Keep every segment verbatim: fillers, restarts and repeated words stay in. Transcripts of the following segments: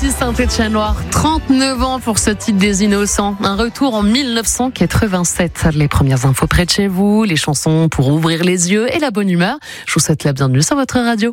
Ici Saint-Étienne-Loire, trente-neuf ans pour ce titre des Innocents. Un retour en mille neuf cent quatre-vingt-sept. Les premières infos près de chez vous, les chansons pour ouvrir les yeux et la bonne humeur. Je vous souhaite la bienvenue sur votre radio.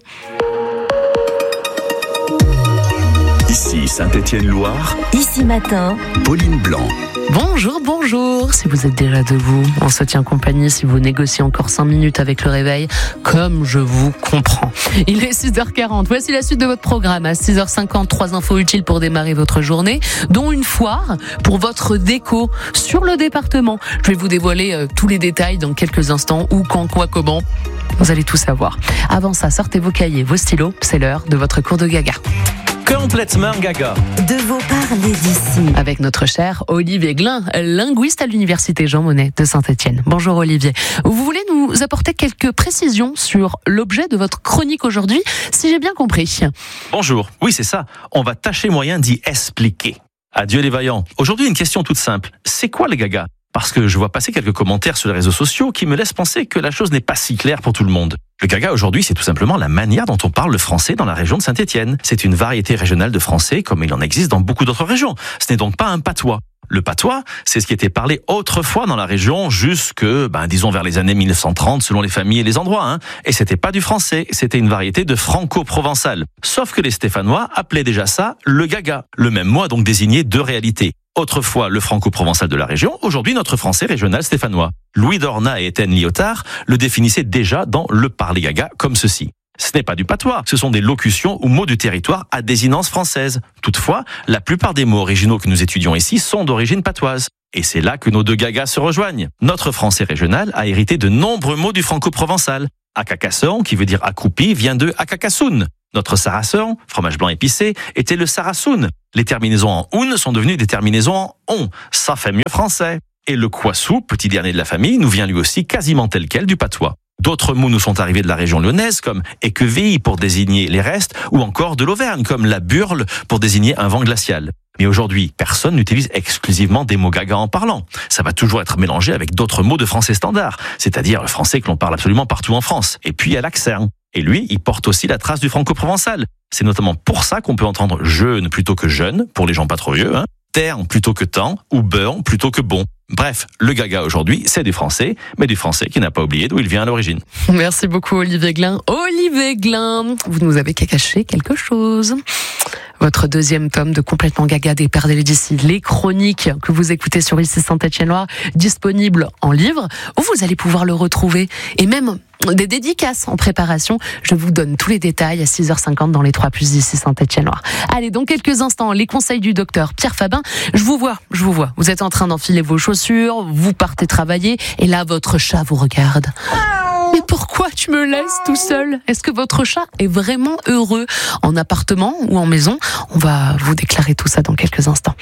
Ici Saint-Étienne-Loire. Ici Matin. Pauline Blanc. Bonjour, bonjour. Si vous êtes déjà debout, on se tient compagnie si vous négociez encore cinq minutes avec le réveil, comme je vous comprends. Il est six heures quarante. Voici la suite de votre programme. À six heures cinquante, trois infos utiles pour démarrer votre journée, dont une foire pour votre déco sur le département. Je vais vous dévoiler euh, tous les détails dans quelques instants. Où, quand, quoi, comment. Vous allez tout savoir. Avant ça, sortez vos cahiers, vos stylos. C'est l'heure de votre cours de Gaga. Complètement gaga. De vos parler d'ici. Avec notre cher Olivier Glin, linguiste à l'université Jean Monnet de Saint-Étienne. Bonjour Olivier. Vous voulez nous apporter quelques précisions sur l'objet de votre chronique aujourd'hui, si j'ai bien compris. Bonjour. Oui, c'est ça. On va tâcher moyen d'y expliquer. Adieu les vaillants. Aujourd'hui, une question toute simple. C'est quoi le gaga ? Parce que je vois passer quelques commentaires sur les réseaux sociaux qui me laissent penser que la chose n'est pas si claire pour tout le monde. Le gaga aujourd'hui, c'est tout simplement la manière dont on parle le français dans la région de Saint-Étienne. C'est une variété régionale de français comme il en existe dans beaucoup d'autres régions. Ce n'est donc pas un patois. Le patois, c'est ce qui était parlé autrefois dans la région jusque, ben, disons vers les années mille neuf cent trente selon les familles et les endroits. Hein. Et c'était pas du français, c'était une variété de franco-provençal. Sauf que les Stéphanois appelaient déjà ça le gaga. Le même mot a donc désigné deux réalités. Autrefois le franco-provençal de la région, aujourd'hui notre français régional stéphanois. Louis Dorna et Étienne Lyotard le définissaient déjà dans le parler gaga comme ceci. Ce n'est pas du patois, ce sont des locutions ou mots du territoire à désinence française. Toutefois, la plupart des mots originaux que nous étudions ici sont d'origine patoise. Et c'est là que nos deux gagas se rejoignent. Notre français régional a hérité de nombreux mots du franco-provençal. Acacasson, qui veut dire accroupi, vient de acacassoun. Notre sarrasin, fromage blanc épicé, était le sarrasoun. Les terminaisons en oun sont devenues des terminaisons en on. Ça fait mieux français. Et le kwasou, petit dernier de la famille, nous vient lui aussi quasiment tel quel du patois. D'autres mots nous sont arrivés de la région lyonnaise, comme équeville pour désigner les restes, ou encore de l'Auvergne, comme la burle pour désigner un vent glacial. Mais aujourd'hui, personne n'utilise exclusivement des mots gaga en parlant. Ça va toujours être mélangé avec d'autres mots de français standard, c'est-à-dire le français que l'on parle absolument partout en France. Et puis il y a l'accent. Et lui, il porte aussi la trace du franco-provençal. C'est notamment pour ça qu'on peut entendre jeune plutôt que jeune, pour les gens pas trop vieux, hein, terne plutôt que temps, ou beurre plutôt que bon. Bref, le gaga aujourd'hui, c'est du français, mais du français qui n'a pas oublié d'où il vient à l'origine. Merci beaucoup Olivier Glin. Olivier Glin, vous nous avez caché quelque chose. Votre deuxième tome de Complètement Gaga des Pères d'ici, les chroniques que vous écoutez sur Ici Saint-Étienne-Loire, disponible en livre, où vous allez pouvoir le retrouver. Et même des dédicaces en préparation. Je vous donne tous les détails à six heures cinquante dans les trois plus d'ici Saint-Étienne-Loire. Allez, dans quelques instants, les conseils du docteur Pierre Fabin. Je vous vois, je vous vois. Vous êtes en train d'enfiler vos chaussures, vous partez travailler, et là, votre chat vous regarde. Mais pourquoi tu me laisses tout seul ? Est-ce que votre chat est vraiment heureux en appartement ou en maison ? On va vous déclarer tout ça dans quelques instants.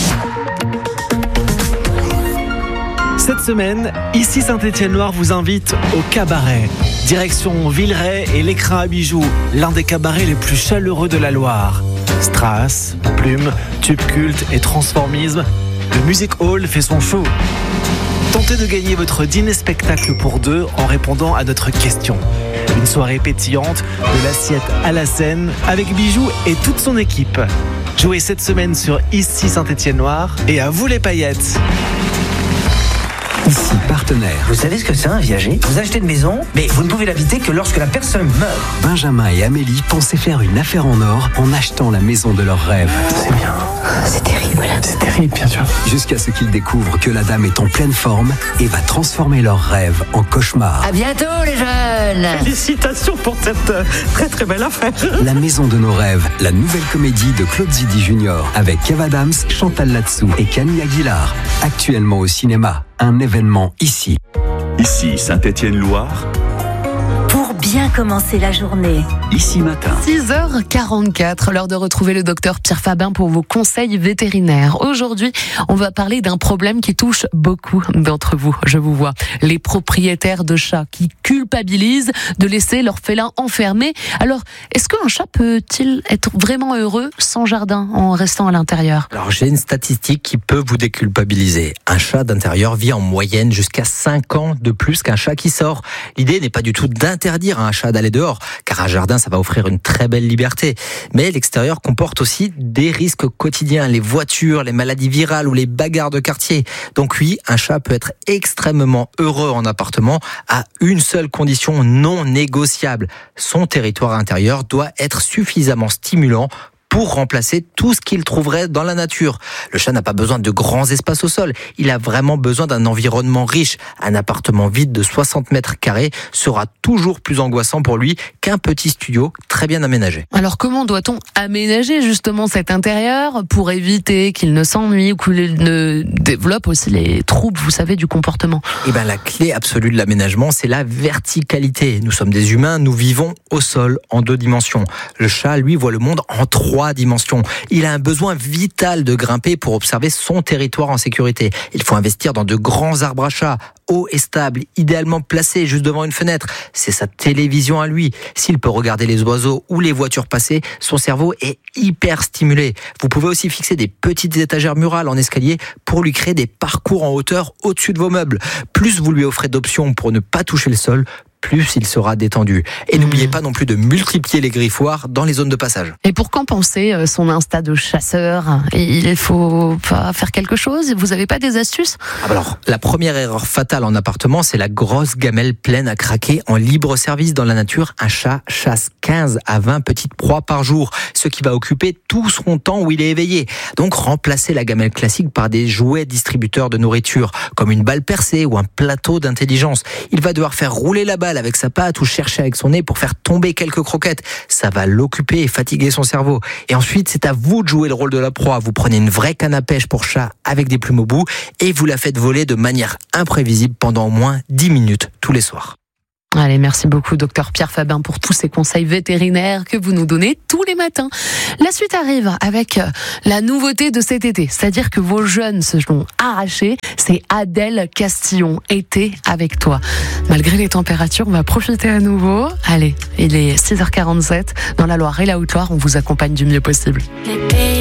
Cette semaine, Ici Saint-Étienne-Loire vous invite au cabaret. Direction Villeray et l'Écrin à bijoux, l'un des cabarets les plus chaleureux de la Loire. Strass, plumes, tubes cultes et transformisme, le Music Hall fait son show. Tentez de gagner votre dîner-spectacle pour deux en répondant à notre question. Une soirée pétillante, de l'assiette à la scène, avec Bijoux et toute son équipe. Jouez cette semaine sur Ici Saint-Étienne-Loire et à vous les paillettes. Ici, partenaire. Vous savez ce que c'est un viager ? Vous achetez une maison, mais vous ne pouvez l'habiter que lorsque la personne meurt. Benjamin et Amélie pensaient faire une affaire en or en achetant la maison de leurs rêves. C'est bien. C'est terrible. C'est terrible, bien sûr. Jusqu'à ce qu'ils découvrent que la dame est en pleine forme et va transformer leurs rêves en cauchemar. À bientôt, les jeunes. Félicitations pour cette très très belle affaire. La maison de nos rêves, la nouvelle comédie de Claude Zidi Junior avec Kev Adams, Chantal Latsou et Camille Aguilar. Actuellement au cinéma. Un événement ici. Ici Saint-Étienne-Loire. Pour bien commencer la journée. Ici Matin. six heures quarante-quatre, l'heure de retrouver le docteur Pierre Fabin pour vos conseils vétérinaires. Aujourd'hui, on va parler d'un problème qui touche beaucoup d'entre vous, je vous vois. Les propriétaires de chats qui culpabilisent de laisser leur félin enfermé. Alors, est-ce qu'un chat peut-il être vraiment heureux sans jardin en restant à l'intérieur ? Alors, j'ai une statistique qui peut vous déculpabiliser. Un chat d'intérieur vit en moyenne jusqu'à cinq ans de plus qu'un chat qui sort. L'idée n'est pas du tout d'interdire à un chat d'aller dehors, car un jardin, ça va offrir une très belle liberté. Mais l'extérieur comporte aussi des risques quotidiens, les voitures, les maladies virales ou les bagarres de quartier. Donc oui, un chat peut être extrêmement heureux en appartement à une seule condition non négociable. Son territoire intérieur doit être suffisamment stimulant pour remplacer tout ce qu'il trouverait dans la nature. Le chat n'a pas besoin de grands espaces au sol. Il a vraiment besoin d'un environnement riche. Un appartement vide de soixante mètres carrés sera toujours plus angoissant pour lui qu'un petit studio très bien aménagé. Alors comment doit-on aménager justement cet intérieur pour éviter qu'il ne s'ennuie ou qu'il ne développe aussi les troubles, vous savez, du comportement? Eh ben, la clé absolue de l'aménagement, c'est la verticalité. Nous sommes des humains, nous vivons au sol en deux dimensions. Le chat, lui, voit le monde en trois dimensions. Il a un besoin vital de grimper pour observer son territoire en sécurité. Il faut investir dans de grands arbres à chat, hauts et stables, idéalement placés juste devant une fenêtre. C'est sa télévision à lui. S'il peut regarder les oiseaux ou les voitures passer, son cerveau est hyper stimulé. Vous pouvez aussi fixer des petites étagères murales en escalier pour lui créer des parcours en hauteur au-dessus de vos meubles. Plus vous lui offrez d'options pour ne pas toucher le sol, plus il sera détendu. Et mmh. n'oubliez pas non plus de multiplier les griffoirs dans les zones de passage. Et pour compenser son instinct de chasseur, il faut pas faire quelque chose? Vous avez pas des astuces? Alors, la première erreur fatale en appartement, c'est la grosse gamelle pleine à craquer en libre service dans la nature. Un chat chasse quinze à vingt petites proies par jour, ce qui va occuper tout son temps où il est éveillé. Donc, remplacez la gamelle classique par des jouets distributeurs de nourriture, comme une balle percée ou un plateau d'intelligence. Il va devoir faire rouler la balle avec sa patte ou chercher avec son nez pour faire tomber quelques croquettes. Ça va l'occuper et fatiguer son cerveau. Et ensuite, c'est à vous de jouer le rôle de la proie. Vous prenez une vraie canne à pêche pour chat avec des plumes au bout et vous la faites voler de manière imprévisible pendant au moins dix minutes tous les soirs. Allez, merci beaucoup, docteur Pierre Fabin, pour tous ces conseils vétérinaires que vous nous donnez tous les matins. La suite arrive avec la nouveauté de cet été, c'est-à-dire que vos jeunes se sont arrachés. C'est Adèle Castillon, Été avec toi. Malgré les températures, on va profiter à nouveau. Allez, il est six heures quarante-sept. Dans la Loire et la Haute-Loire, on vous accompagne du mieux possible.